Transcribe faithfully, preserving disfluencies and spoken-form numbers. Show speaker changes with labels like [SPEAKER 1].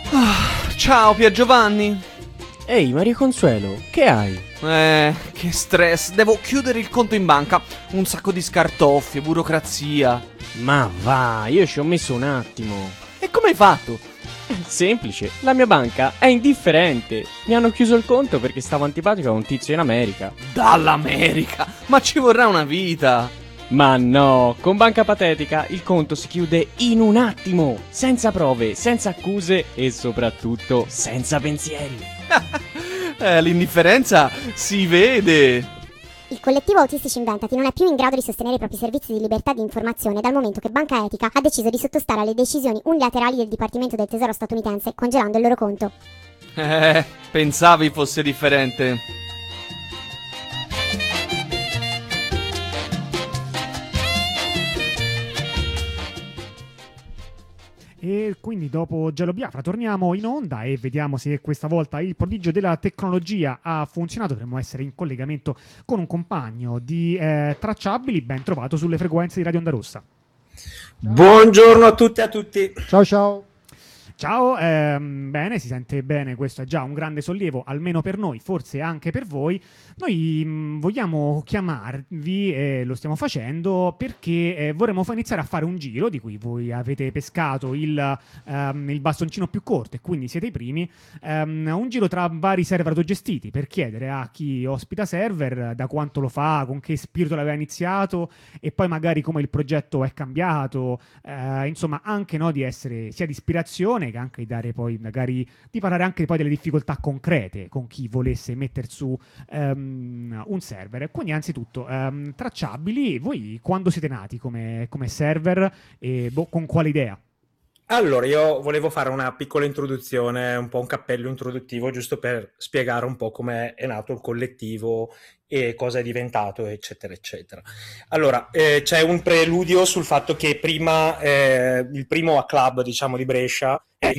[SPEAKER 1] Ah, ciao Pier Giovanni.
[SPEAKER 2] Ehi Maria Consuelo, che hai?
[SPEAKER 1] Eh, che stress, devo chiudere il conto in banca. Un sacco di scartoffie, burocrazia.
[SPEAKER 2] Ma va, io ci ho messo un attimo.
[SPEAKER 1] E come hai fatto?
[SPEAKER 2] Semplice, la mia banca è indifferente. Mi hanno chiuso il conto perché stavo antipatico a un tizio in America.
[SPEAKER 1] Dall'America? Ma ci vorrà una vita.
[SPEAKER 2] Ma no, con Banca Patetica il conto si chiude in un attimo, senza prove, senza accuse e soprattutto senza pensieri.
[SPEAKER 1] eh, l'indifferenza si vede.
[SPEAKER 3] Il collettivo Autistici Inventati non è più in grado di sostenere i propri servizi di libertà di informazione dal momento che Banca Etica ha deciso di sottostare alle decisioni unilaterali del Dipartimento del Tesoro statunitense, congelando il loro conto.
[SPEAKER 1] Eh, pensavi fosse differente.
[SPEAKER 4] E quindi dopo Gelo Biafra torniamo in onda e vediamo se questa volta il prodigio della tecnologia ha funzionato. Dovremmo essere in collegamento con un compagno di eh, Tracciabili, ben trovato sulle frequenze di Radio Onda Rossa.
[SPEAKER 5] Buongiorno a tutti e a tutti.
[SPEAKER 4] Ciao ciao. Ciao, ehm, bene, si sente bene, questo è già un grande sollievo, almeno per noi, forse anche per voi. Noi mh, vogliamo chiamarvi, e lo stiamo facendo, perché eh, vorremmo fa- iniziare a fare un giro, di cui voi avete pescato il, ehm, il bastoncino più corto e quindi siete i primi, ehm, un giro tra vari server autogestiti per chiedere a chi ospita server da quanto lo fa, con che spirito l'aveva iniziato e poi magari come il progetto è cambiato, eh, insomma anche no, di essere sia di ispirazione che anche di dare poi magari di parlare anche poi delle difficoltà concrete con chi volesse mettere su um, un server. Quindi anzitutto um, Tracciabili, voi quando siete nati come, come server e boh, con quale idea?
[SPEAKER 5] Allora, io volevo fare una piccola introduzione, un po' un cappello introduttivo, giusto per spiegare un po' come è nato il collettivo e cosa è diventato, eccetera, eccetera. Allora, eh, c'è un preludio sul fatto che prima, eh, il primo club, diciamo, di Brescia